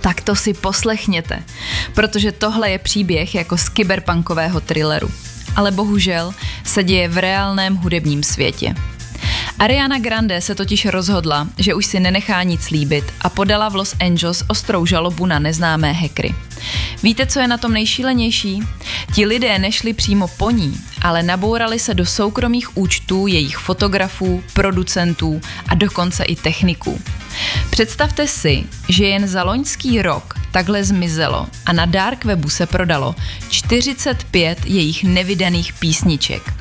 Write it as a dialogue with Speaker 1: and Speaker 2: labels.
Speaker 1: Tak to si poslechněte, protože tohle je příběh jako z kyberpunkového thrilleru. Ale bohužel se děje v reálném hudebním světě. Ariana Grande se totiž rozhodla, že už si nenechá nic líbit a podala v Los Angeles ostrou žalobu na neznámé hackery. Víte, co je na tom nejšílenější? Ti lidé nešli přímo po ní, ale nabourali se do soukromých účtů jejich fotografů, producentů a dokonce i techniků. Představte si, že jen za loňský rok takhle zmizelo a na dark webu se prodalo 45 jejich nevydaných písniček.